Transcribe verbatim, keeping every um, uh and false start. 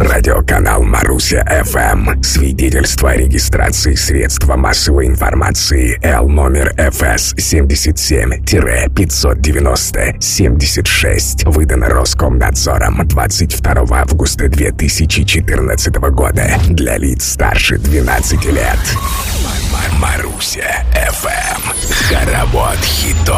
Радиоканал Маруся эф эм. Свидетельство о регистрации средства массовой информации Л номер эф эс семьдесят семь пятьсот девяносто семьдесят шесть. Выдано Роскомнадзором двадцать второго августа две тысячи четырнадцатого года. Для лиц старше двенадцати лет. Маруся эф эм. Хоровод хитов.